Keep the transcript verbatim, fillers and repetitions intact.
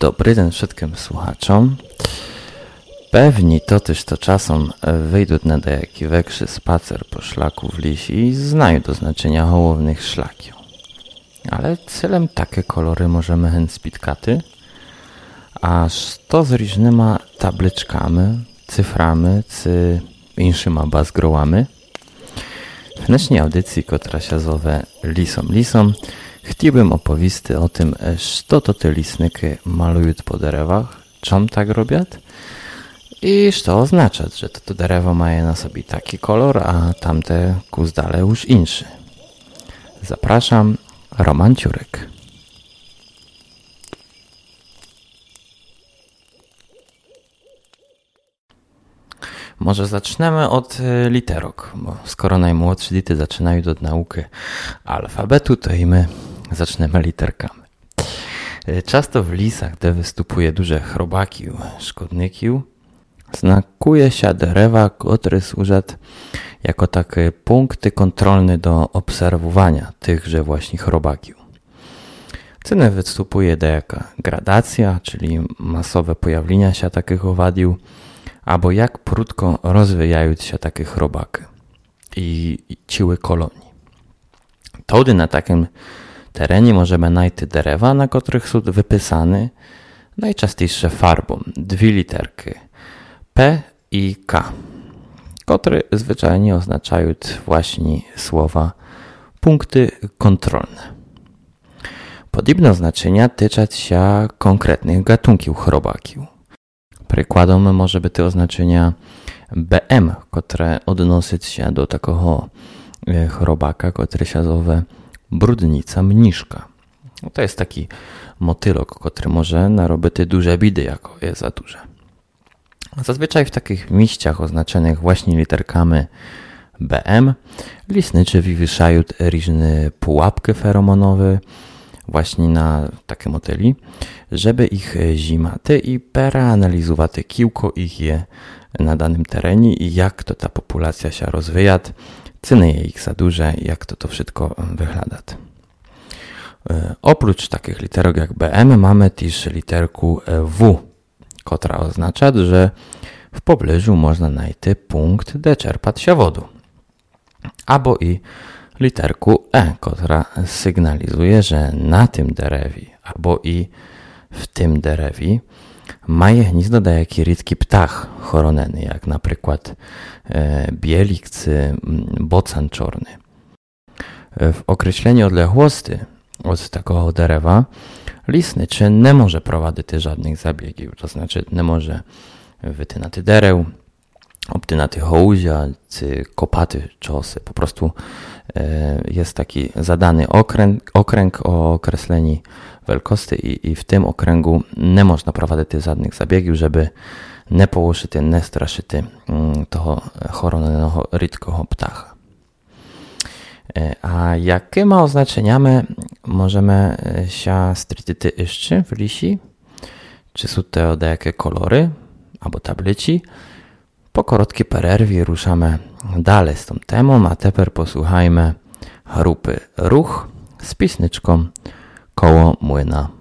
Dobry den wszystkim słuchaczom. Pewni to też to czasem wyjdą na dejaki większy spacer po szlaku w lisie i znają do znaczenia hołownych szlakiów. Ale celem takie kolory możemy hen spitkaty, aż to z różnymi tabliczkami, cyframi, czy inszyma bazgrołami. W naszej audycji, która się zowie Lisom Lisom, chciałbym opowiedzieć o tym, co to te lisnyki malują po derewach, czym tak robią i co oznacza, że to, to derewo ma na sobie taki kolor, a tamte kuzdale już inszy. Zapraszam, Roman Ciurek. Może zaczniemy od literok, bo skoro najmłodsi dzieci zaczynają od nauki alfabetu, to i my zaczniemy literkami. Często w lisach, gdy występuje duże chrobaki, szkodniki, znakuje się derewa, które służą jako takie punkty kontrolne do obserwowania tychże właśnie chrobaków. Ceny występuje jaka gradacja, czyli masowe pojawienia się takich owadiów, albo jak prudko rozwijają się takie chrobaki i, i ciły kolonii. Wtedy na takim terenie możemy znaleźć derewa, na których są wypisane najczęściej farbą dwie literki P i K, które zwyczajnie oznaczają właśnie słowa punkty kontrolne. Podobne znaczenia tyczą się konkretnych gatunków chrobaków. Przykładem może być to oznaczenia B M, które odnosi się do takiego chrobaka, który się nazywa brudnica mniszka. To jest taki motylok, który może narobić duże bidy, jako jest za duże. Zazwyczaj w takich miejscach oznaczonych właśnie literkami B M lisnyczy wywieszają różne pułapki feromonowe właśnie na takie motyli, żeby ich zimaty i peranalizować kilku ich je na danym terenie i jak to ta populacja się rozwija, ceny je ich za duże, jak to to wszystko wygląda. Oprócz takich literek jak B M mamy też literku W, która oznacza, że w pobliżu można znaleźć punkt, gdzie czerpać się wodą. Albo i literku E, która sygnalizuje, że na tym derewie albo i w tym derewie ma je gniazdo dajaki rytki ptach choroneny, jak na przykład e, bielik czy bocan czarny. W określeniu odległości od takiego derewa lisnyczy nie może prowadzić żadnych zabiegów, to znaczy nie może wytynać derew, obtynać hołuzia czy kopaty czosy. Po prostu e, jest taki zadany okręg, okręg o określeni wielkości i, i w tym okręgu nie można prowadzić żadnych zabiegów, żeby nie połuszyć, nie straszyć toho choronego rytkiego ptacha. E, a jakimi oznaczeniami możemy się strytyć jeszcze w lisi? Czy są to jakie kolory albo tablici? Po krótkiej przerwie ruszamy dalej z tą temą, a teraz posłuchajmy grupy Ruch z piosneczką Koło młyna.